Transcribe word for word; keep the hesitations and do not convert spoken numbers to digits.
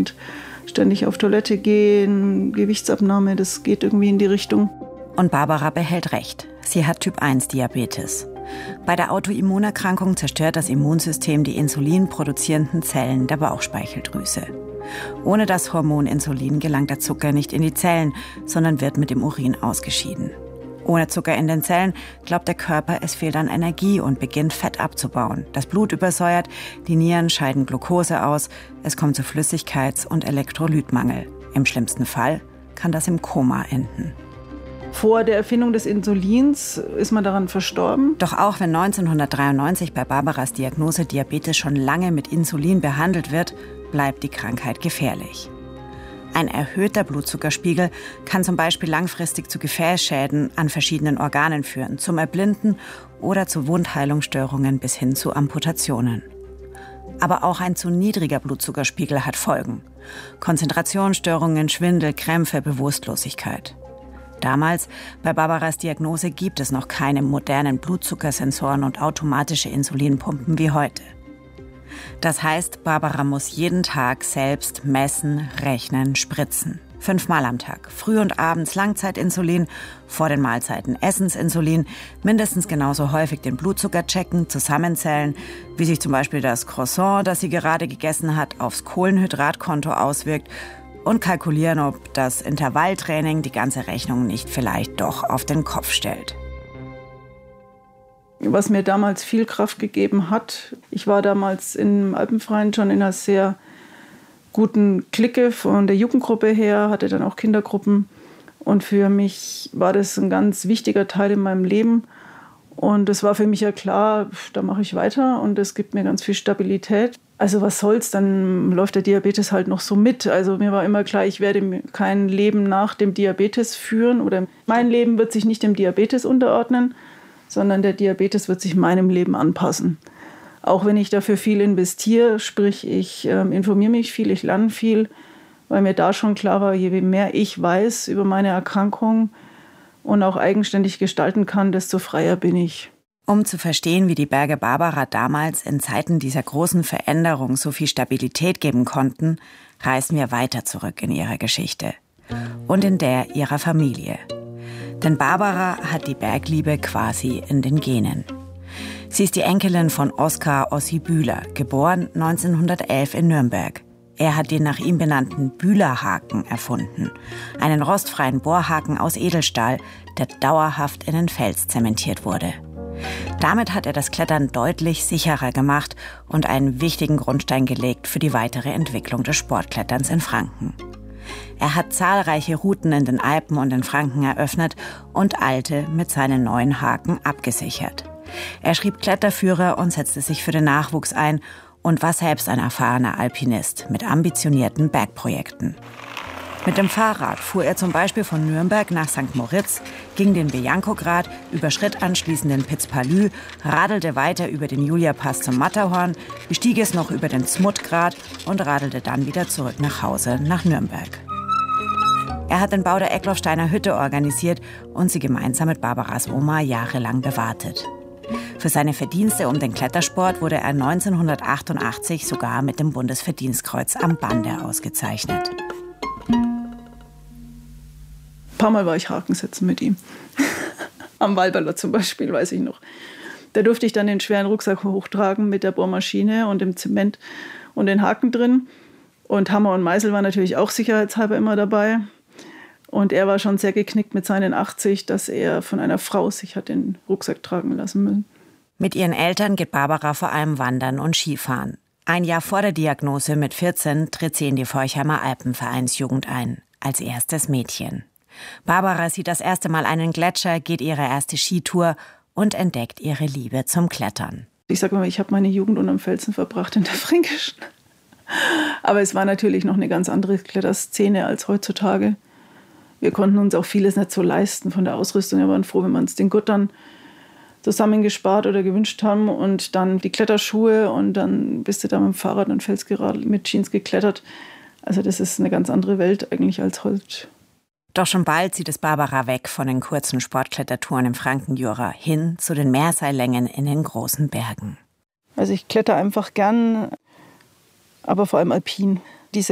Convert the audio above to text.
und ständig auf Toilette gehen, Gewichtsabnahme, das geht irgendwie in die Richtung. Und Barbara behält recht. Sie hat Typ eins Diabetes. Bei der Autoimmunerkrankung zerstört das Immunsystem die insulinproduzierenden Zellen der Bauchspeicheldrüse. Ohne das Hormon Insulin gelangt der Zucker nicht in die Zellen, sondern wird mit dem Urin ausgeschieden. Ohne Zucker in den Zellen glaubt der Körper, es fehlt an Energie und beginnt Fett abzubauen. Das Blut übersäuert, die Nieren scheiden Glucose aus, es kommt zu Flüssigkeits- und Elektrolytmangel. Im schlimmsten Fall kann das im Koma enden. Vor der Erfindung des Insulins ist man daran verstorben. Doch auch wenn neunzehnhundertdreiundneunzig bei Barbaras Diagnose Diabetes schon lange mit Insulin behandelt wird, bleibt die Krankheit gefährlich. Ein erhöhter Blutzuckerspiegel kann zum Beispiel langfristig zu Gefäßschäden an verschiedenen Organen führen, zum Erblinden oder zu Wundheilungsstörungen bis hin zu Amputationen. Aber auch ein zu niedriger Blutzuckerspiegel hat Folgen. Konzentrationsstörungen, Schwindel, Krämpfe, Bewusstlosigkeit. Damals, bei Barbaras Diagnose, gibt es noch keine modernen Blutzuckersensoren und automatische Insulinpumpen wie heute. Das heißt, Barbara muss jeden Tag selbst messen, rechnen, spritzen. Fünfmal am Tag. Früh und abends Langzeitinsulin, vor den Mahlzeiten Essensinsulin, mindestens genauso häufig den Blutzucker checken, zusammenzählen, wie sich zum Beispiel das Croissant, das sie gerade gegessen hat, aufs Kohlenhydratkonto auswirkt und kalkulieren, ob das Intervalltraining die ganze Rechnung nicht vielleicht doch auf den Kopf stellt. Was mir damals viel Kraft gegeben hat, ich war damals im Alpenverein schon in einer sehr guten Clique von der Jugendgruppe her, hatte dann auch Kindergruppen. Und für mich war das ein ganz wichtiger Teil in meinem Leben. Und es war für mich ja klar, da mache ich weiter und es gibt mir ganz viel Stabilität. Also was soll's, dann läuft der Diabetes halt noch so mit. Also mir war immer klar, ich werde kein Leben nach dem Diabetes führen oder mein Leben wird sich nicht dem Diabetes unterordnen, sondern der Diabetes wird sich meinem Leben anpassen. Auch wenn ich dafür viel investiere, sprich ich äh, informiere mich viel, ich lerne viel, weil mir da schon klar war, je mehr ich weiß über meine Erkrankung und auch eigenständig gestalten kann, desto freier bin ich. Um zu verstehen, wie die Berge Barbara damals in Zeiten dieser großen Veränderung so viel Stabilität geben konnten, reisen wir weiter zurück in ihre Geschichte und in der ihrer Familie. Denn Barbara hat die Bergliebe quasi in den Genen. Sie ist die Enkelin von Oskar Ossi Bühler, geboren neunzehnhundertelf in Nürnberg. Er hat den nach ihm benannten Bühlerhaken erfunden, einen rostfreien Bohrhaken aus Edelstahl, der dauerhaft in den Fels zementiert wurde. Damit hat er das Klettern deutlich sicherer gemacht und einen wichtigen Grundstein gelegt für die weitere Entwicklung des Sportkletterns in Franken. Er hat zahlreiche Routen in den Alpen und in Franken eröffnet und alte mit seinen neuen Haken abgesichert. Er schrieb Kletterführer und setzte sich für den Nachwuchs ein und war selbst ein erfahrener Alpinist mit ambitionierten Bergprojekten. Mit dem Fahrrad fuhr er zum Beispiel von Nürnberg nach Sankt Moritz, ging den Bianco-Grat, überschritt anschließend den Piz-Palü, radelte weiter über den Julia-Pass zum Matterhorn, bestieg es noch über den Zmutt-Grat und radelte dann wieder zurück nach Hause, nach Nürnberg. Er hat den Bau der Eckloffsteiner Hütte organisiert und sie gemeinsam mit Barbaras Oma jahrelang bewartet. Für seine Verdienste um den Klettersport wurde er neunzehnhundertachtundachtzig sogar mit dem Bundesverdienstkreuz am Bande ausgezeichnet. Ein paar Mal war ich Haken setzen mit ihm. Am Walberler zum Beispiel, weiß ich noch. Da durfte ich dann den schweren Rucksack hochtragen mit der Bohrmaschine und dem Zement und den Haken drin. Und Hammer und Meißel waren natürlich auch sicherheitshalber immer dabei. Und er war schon sehr geknickt mit seinen achtzig, dass er von einer Frau sich hat den Rucksack tragen lassen müssen. Mit ihren Eltern geht Barbara vor allem wandern und Skifahren. Ein Jahr vor der Diagnose mit vierzehn tritt sie in die Forchheimer Alpenvereinsjugend ein, als erstes Mädchen. Barbara sieht das erste Mal einen Gletscher, geht ihre erste Skitour und entdeckt ihre Liebe zum Klettern. Ich sage mal, ich habe meine Jugend unterm Felsen verbracht in der Fränkischen. Aber es war natürlich noch eine ganz andere Kletterszene als heutzutage. Wir konnten uns auch vieles nicht so leisten von der Ausrüstung. Wir waren froh, wenn wir uns den Gurt dann zusammengespart oder gewünscht haben und dann die Kletterschuhe und dann bist du da mit dem Fahrrad und Felsgerade mit Jeans geklettert. Also das ist eine ganz andere Welt eigentlich als heute. Doch schon bald zieht es Barbara weg von den kurzen Sportklettertouren im Frankenjura hin zu den Mehrseillängen in den großen Bergen. Also ich kletter einfach gern, aber vor allem alpin. Diese